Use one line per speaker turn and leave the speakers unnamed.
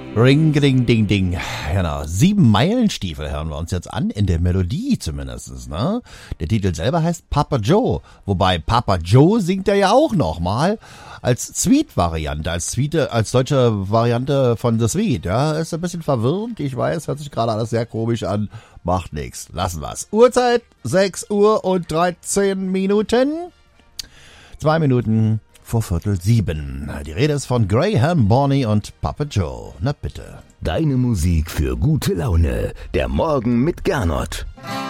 Ring, ding, ding, ding. Genau. 7 Meilenstiefel hören wir uns jetzt an, in der Melodie zumindest, ne? Der Titel selber heißt Papa Joe, wobei Papa Joe singt er ja auch nochmal als Sweet-Variante, als deutsche Variante von The Sweet, ja? Ist ein bisschen verwirrend, ich weiß, hört sich gerade alles sehr komisch an, macht nix, lassen wir's. Uhrzeit 6 Uhr und 13 Minuten, 2 Minuten vor 6:45. Die Rede ist von Graham Bonny und Papa Joe. Na bitte.
Deine Musik für gute Laune. Der Morgen mit Gernot.